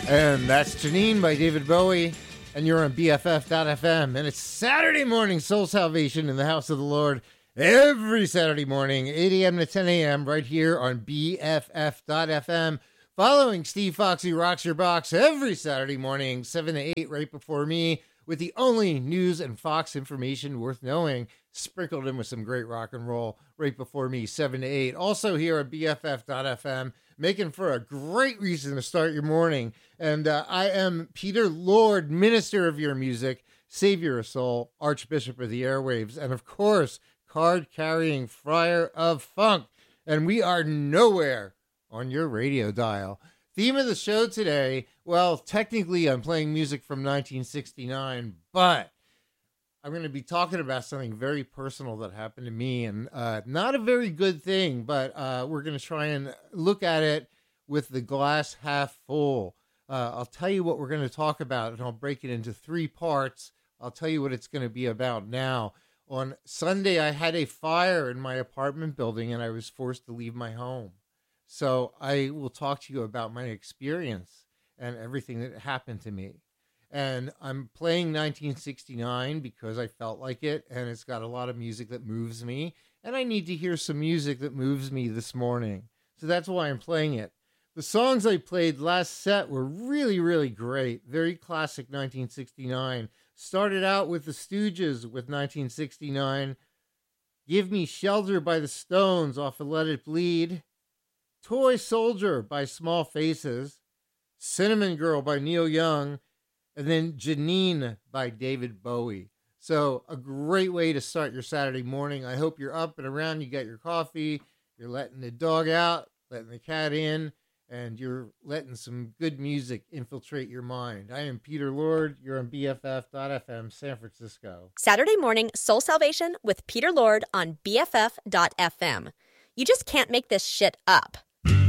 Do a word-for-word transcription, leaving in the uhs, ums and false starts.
And that's Janine by David Bowie, and you're on B F F dot F M, and it's Saturday morning Soul Salvation in the House of the Lord every Saturday morning, eight a.m. to ten a.m. right here on B F F dot F M, following Steve Foxy Rocks Your Box every Saturday morning, seven to eight right before me, with the only news and Fox information worth knowing, sprinkled in with some great rock and roll right before me, seven to eight. Also here at B F F dot F M, making for a great reason to start your morning. And uh, I am Peter Lord, minister of your music, savior of soul, archbishop of the airwaves, and of course, card-carrying friar of funk. And we are nowhere on your radio dial. Theme of the show today, well, technically I'm playing music from nineteen sixty-nine, but I'm going to be talking about something very personal that happened to me, and uh, not a very good thing, but uh, we're going to try and look at it with the glass half full. Uh, I'll tell you what we're going to talk about, and I'll break it into three parts. I'll tell you what it's going to be about now. On Sunday, I had a fire in my apartment building, and I was forced to leave my home. So I will talk to you about my experience and everything that happened to me. And I'm playing nineteen sixty-nine because I felt like it, and it's got a lot of music that moves me, and I need to hear some music that moves me this morning. So that's why I'm playing it. The songs I played last set were really, really great. Very classic nineteen sixty-nine. Started out with the Stooges with nineteen sixty-nine. Give Me Shelter by the Stones off of Let It Bleed. Toy Soldier by Small Faces. Cinnamon Girl by Neil Young. And then Janine by David Bowie. So a great way to start your Saturday morning. I hope you're up and around. You got your coffee. You're letting the dog out, letting the cat in, and you're letting some good music infiltrate your mind. I am Peter Lord. You're on B F F dot F M, San Francisco. Saturday morning Soul Salvation with Peter Lord on B F F dot F M. You just can't make this shit up.